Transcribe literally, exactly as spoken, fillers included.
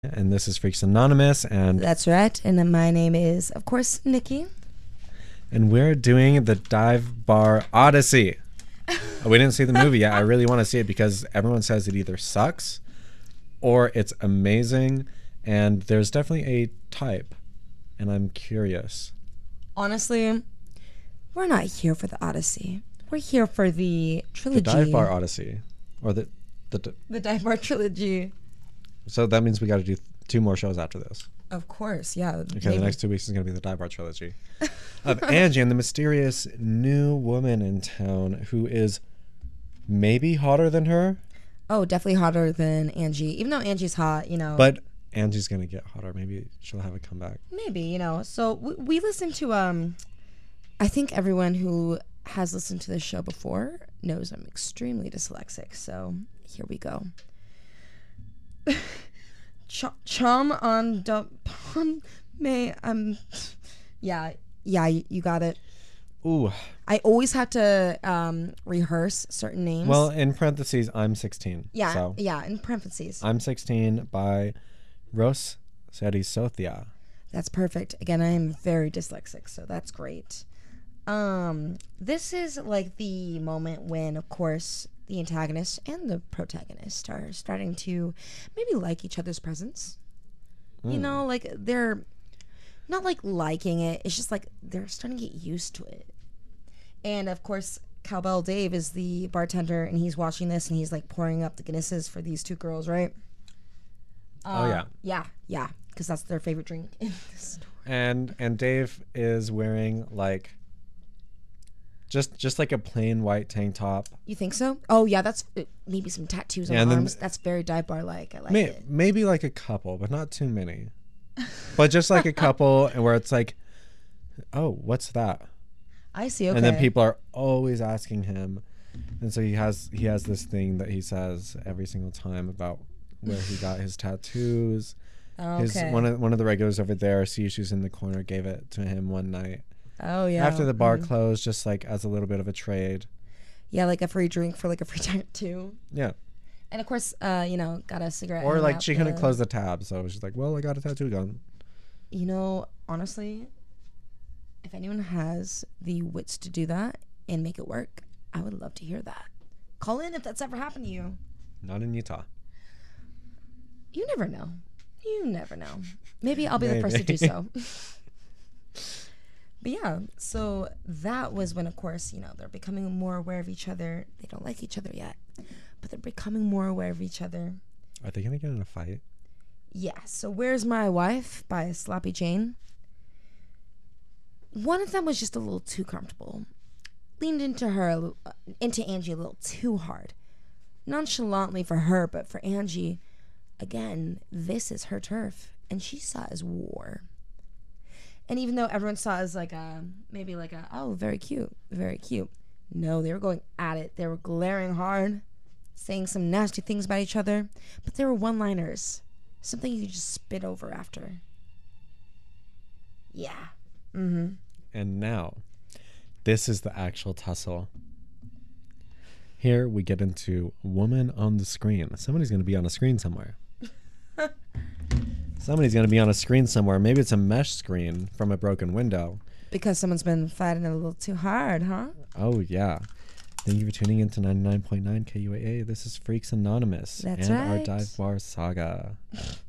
And this is Freaks Anonymous, and That's right. And then my name is, of course, Nikki. and we're doing the Dive Bar Odyssey. We didn't see the movie yet. I really want to see it because everyone says it either sucks or it's amazing, and there's definitely a type, and I'm curious. Honestly, we're not here for the Odyssey. We're here for the trilogy. The Dive Bar Odyssey, or the the. The Dive Bar trilogy. So that means we got to do two more shows after this. Of course, yeah. Okay, maybe. the next two weeks is going to be the Dive Bar trilogy of Angie and the mysterious new woman in town who is maybe hotter than her. Oh, definitely hotter than Angie. Even though Angie's hot, you know. But Angie's going to get hotter. Maybe she'll have a comeback. Maybe, you know. So we, we listened to, um, I think everyone who has listened to this show before knows I'm extremely dyslexic. So here we go. Ch- chum on dum may um yeah yeah you, you got it. Ooh. I always have to um rehearse certain names. Well, in parentheses, I'm sixteen. yeah So yeah in parentheses. I'm sixteen by Ros Sothia. That's perfect. Again, I am very dyslexic, so that's great. Um this is like the moment when, of course, the antagonist and the protagonist are starting to maybe like each other's presence. Mm. You know, like they're not like liking it. It's just like they're starting to get used to it. And of course, Cowbell Dave is the bartender, and he's watching this, and he's like pouring up the Guinnesses for these two girls, right? Uh, oh yeah, yeah, yeah, because that's their favorite drink in this store. And and Dave is wearing like. Just just like a plain white tank top. You think so? Oh, yeah, that's uh, maybe some tattoos on yeah, the arms. That's very dive bar-like. I like may, it. Maybe like a couple, but not too many. But just like a couple, and where it's like, oh, what's that? I see, okay. And then people are always asking him. And so he has he has this thing that he says every single time about where he got his tattoos. Oh, okay. His, one, of, one of the regulars over there, See Shoes in the Corner, gave it to him one night. Oh, yeah. After the bar mm-hmm. closed, just like as a little bit of a trade. Yeah, like a free drink for like a free tattoo. Yeah. And of course, uh, you know, got a cigarette. Or like she couldn't the... close the tab, so she's like, well, I got a tattoo gun. You know, honestly, if anyone has the wits to do that and make it work, I would love to hear that. Call in if that's ever happened to you. Not in Utah. You never know. You never know. Maybe I'll be Maybe. the first to do so. But yeah, so that was when, of course, you know, they're becoming more aware of each other. They don't like each other yet, but they're becoming more aware of each other. Are they going to get in a fight? Yeah, so Where's My Wife by Sloppy Jane. One of them was just a little too comfortable. Leaned into her, a little, uh, into Angie a little too hard. Nonchalantly for her, but for Angie, again, this is her turf, and she saw it as war. And even though everyone saw it as like a, maybe like a, oh, very cute, very cute. No, they were going at it. They were glaring hard, saying some nasty things about each other. But they were one-liners. Something you just spit over after. Yeah. Mm-hmm. And now, this is the actual tussle. Here we get into woman on the screen. Somebody's going to be on a screen somewhere. Somebody's going to be on a screen somewhere. Maybe it's a mesh screen from a broken window. Because someone's been fighting it a little too hard, huh? Oh, yeah. Thank you for tuning in to ninety-nine point nine K U A A. This is Freaks Anonymous. That's and right. our Dive Bar Saga.